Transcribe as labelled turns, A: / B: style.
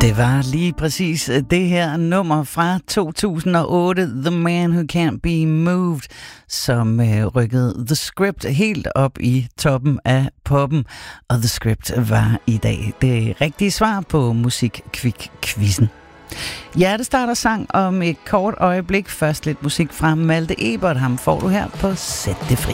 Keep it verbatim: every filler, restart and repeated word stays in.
A: Det var lige præcis det her nummer fra to tusind og otte, The Man Who Can't Be Moved, som øh, rykkede The Script helt op i toppen af poppen. Og The Script var i dag det rigtige svar på Musikquizzen. Hjertestarter sang om et kort øjeblik. Først lidt musik fra Malte Ebert. Ham får du her på Sæt det fri.